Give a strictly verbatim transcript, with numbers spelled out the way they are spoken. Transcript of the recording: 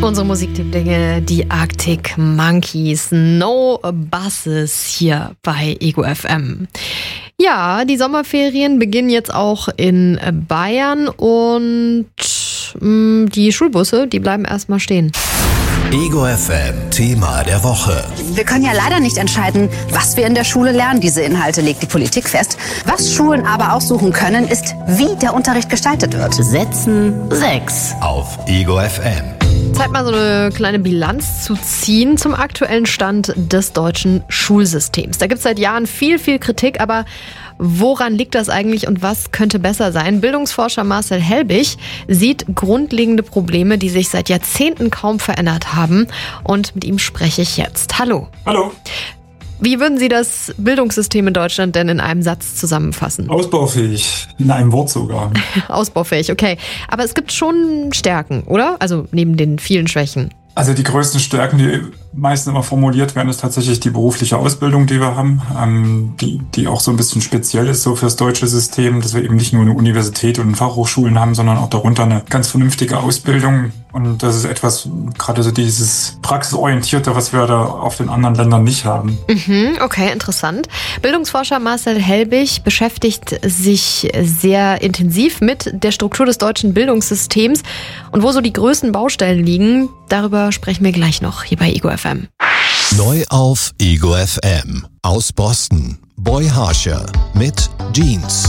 Unsere Musiklieblinge, die Arctic Monkeys, No Buses hier bei Ego F M. Ja, die Sommerferien beginnen jetzt auch in Bayern und mh, die Schulbusse, die bleiben erstmal stehen. Ego F M, Thema der Woche. Wir können ja leider nicht entscheiden, was wir in der Schule lernen. Diese Inhalte legt die Politik fest. Was Schulen aber aussuchen können, ist, wie der Unterricht gestaltet wird. Setzen sechs. Auf Ego F M. Zeit mal so eine kleine Bilanz zu ziehen zum aktuellen Stand des deutschen Schulsystems. Da gibt es seit Jahren viel, viel Kritik, aber woran liegt das eigentlich und was könnte besser sein? Bildungsforscher Marcel Helbig sieht grundlegende Probleme, die sich seit Jahrzehnten kaum verändert haben, und mit ihm spreche ich jetzt. Hallo. Hallo. Wie würden Sie das Bildungssystem in Deutschland denn in einem Satz zusammenfassen? Ausbaufähig, in einem Wort sogar. Ausbaufähig, okay. Aber es gibt schon Stärken, oder? Also neben den vielen Schwächen. Also die größten Stärken, die meistens immer formuliert werden, ist tatsächlich die berufliche Ausbildung, die wir haben, ähm, die, die auch so ein bisschen speziell ist so fürs deutsche System, dass wir eben nicht nur eine Universität und Fachhochschulen haben, sondern auch darunter eine ganz vernünftige Ausbildung. Und das ist etwas, gerade so dieses Praxisorientierte, was wir da auf den anderen Ländern nicht haben. Mhm, okay, interessant. Bildungsforscher Marcel Helbig beschäftigt sich sehr intensiv mit der Struktur des deutschen Bildungssystems. Und wo so die größten Baustellen liegen, darüber sprechen wir gleich noch hier bei Ego F M. Neu auf Ego F M. Aus Boston. Boy Harsher mit Jeans.